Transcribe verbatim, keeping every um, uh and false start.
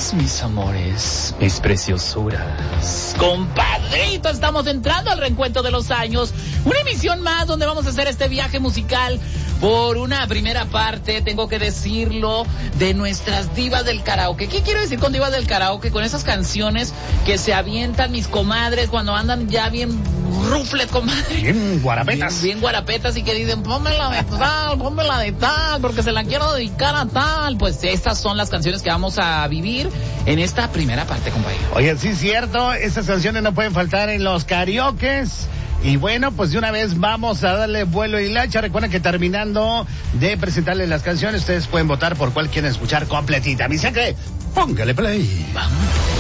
días, mis amores, mis preciosuras. Compadrito, estamos entrando al reencuentro de los años. Una emisión más donde vamos a hacer este viaje musical por una primera parte, tengo que decirlo, de nuestras divas del karaoke. ¿Qué quiero decir con divas del karaoke? Con esas canciones que se avientan mis comadres cuando andan ya bien rufles, comadre. Bien guarapetas. Bien, bien guarapetas y que dicen, pónmela de tal, pónmela de tal, porque se la quiero dedicar a tal. Pues estas son las canciones que vamos a vivir en esta primera parte, compañero. Oye, sí es cierto, estas canciones no pueden faltar en los karaokes. Y bueno, pues de una vez vamos a darle vuelo y lacha. Recuerden que terminando de presentarles las canciones, ustedes pueden votar por cuál quieren escuchar completita. Mi sangre, póngale play. Vamos.